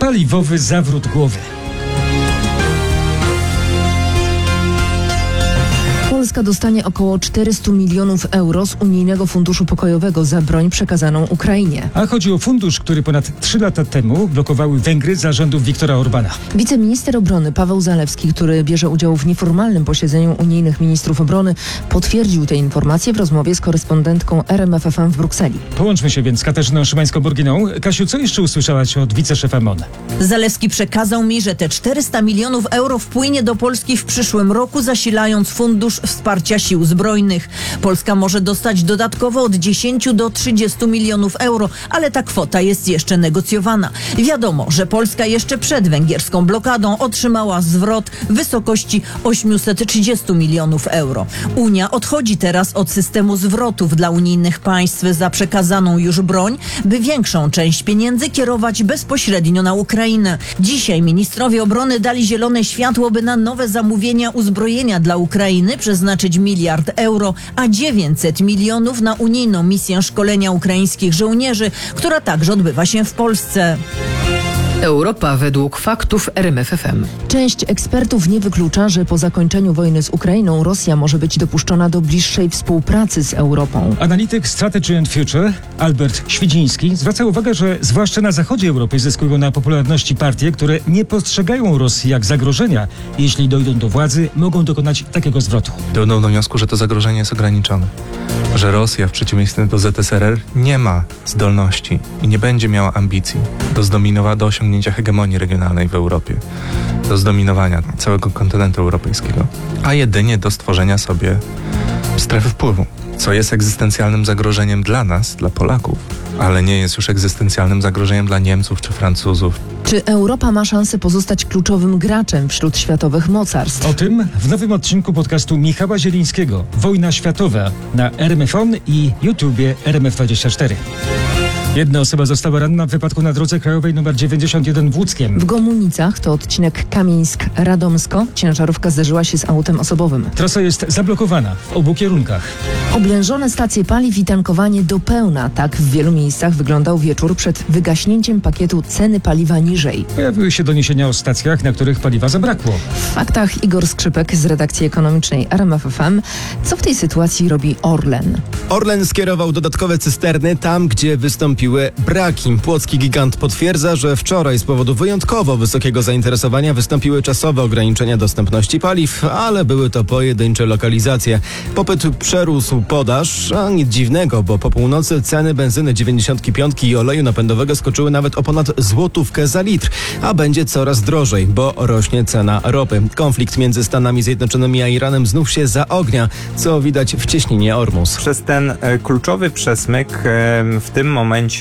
paliwowy zawrót głowy. Polska dostanie około 400 milionów euro z Unijnego Funduszu Pokojowego za broń przekazaną Ukrainie. A chodzi o fundusz, który ponad 3 lata temu blokowały Węgry za rządów Viktora Orbana. Wiceminister obrony Paweł Zalewski, który bierze udział w nieformalnym posiedzeniu unijnych ministrów obrony, potwierdził te informacje w rozmowie z korespondentką RMFFM w Brukseli. Połączmy się więc z Katarzyną Szymańską-Borginą. Kasiu, co jeszcze usłyszałaś od wiceszefa MON? Zalewski przekazał mi, że te 400 milionów euro wpłynie do Polski w przyszłym roku, zasilając Fundusz Wsparcia Sił Zbrojnych. Polska może dostać dodatkowo od 10 do 30 milionów euro, ale ta kwota jest jeszcze negocjowana. Wiadomo, że Polska jeszcze przed węgierską blokadą otrzymała zwrot w wysokości 830 milionów euro. Unia odchodzi teraz od systemu zwrotów dla unijnych państw za przekazaną już broń, by większą część pieniędzy kierować bezpośrednio na Ukrainę. Dzisiaj ministrowie obrony dali zielone światło, by na nowe zamówienia uzbrojenia dla Ukrainy przeznaczyć 1 miliard euro, a 900 milionów na unijną misję szkolenia ukraińskich żołnierzy, która także odbywa się w Polsce. Europa według faktów RMFFM. Część ekspertów nie wyklucza, że po zakończeniu wojny z Ukrainą Rosja może być dopuszczona do bliższej współpracy z Europą. Analityk Strategy and Future Albert Świdziński zwraca uwagę, że zwłaszcza na zachodzie Europy zyskują na popularności partie, które nie postrzegają Rosji jak zagrożenia. Jeśli dojdą do władzy, mogą dokonać takiego zwrotu. Dojdą do wniosku, że to zagrożenie jest ograniczone. Że Rosja w przeciwieństwie do ZSRR nie ma zdolności i nie będzie miała ambicji do osiągnięcia hegemonii regionalnej w Europie, do zdominowania całego kontynentu europejskiego, a jedynie do stworzenia sobie strefy wpływu, co jest egzystencjalnym zagrożeniem dla nas, dla Polaków, ale nie jest już egzystencjalnym zagrożeniem dla Niemców czy Francuzów. Czy Europa ma szansę pozostać kluczowym graczem wśród światowych mocarstw? O tym w nowym odcinku podcastu Michała Zielińskiego Wojna światowa na RMFON i YouTubie RMF24. Jedna osoba została ranna w wypadku na drodze krajowej nr 91 w Łódzkiem. W Gomułnicach, to odcinek Kamieńsk-Radomsko, ciężarówka zderzyła się z autem osobowym. Trasa jest zablokowana w obu kierunkach. Oblężone stacje paliw i tankowanie do pełna. Tak w wielu miejscach wyglądał wieczór przed wygaśnięciem pakietu ceny paliwa niżej. Pojawiły się doniesienia o stacjach, na których paliwa zabrakło. W faktach Igor Skrzypek z redakcji ekonomicznej RMFFM. Co w tej sytuacji robi Orlen? Orlen skierował dodatkowe cysterny tam, gdzie wystąpiły braki. Płocki gigant potwierdza, że wczoraj z powodu wyjątkowo wysokiego zainteresowania wystąpiły czasowe ograniczenia dostępności paliw, ale były to pojedyncze lokalizacje. Popyt przerósł podaż, a nic dziwnego, bo po północy ceny benzyny 95 i oleju napędowego skoczyły nawet o ponad złotówkę za litr, a będzie coraz drożej, bo rośnie cena ropy. Konflikt między Stanami Zjednoczonymi a Iranem znów się zaognia, co widać w cieśninie Ormus. Przez ten kluczowy przesmyk w tym momencie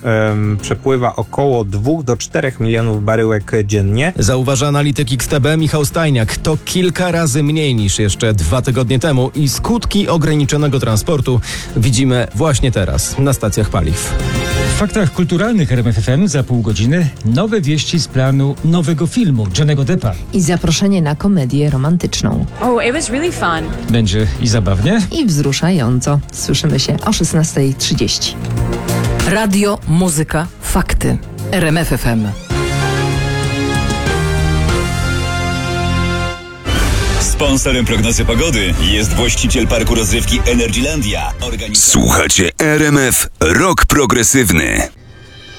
przepływa około 2 do 4 milionów baryłek dziennie. Zauważa analityk XTB Michał Stajniak. To kilka razy mniej niż jeszcze 2 tygodnie temu i skutki ograniczonego transportu widzimy właśnie teraz na stacjach paliw. W faktach kulturalnych RMFFM za pół godziny nowe wieści z planu nowego filmu Johnny'ego Deppa. I zaproszenie na komedię romantyczną. Oh, it was really fun. Będzie i zabawnie, I wzruszająco. Słyszymy się o 16:30. Radio, muzyka, fakty. RMFFM. Sponsorem prognozy pogody jest właściciel parku rozrywki Energylandia. Słuchacie RMF Rock Progresywny.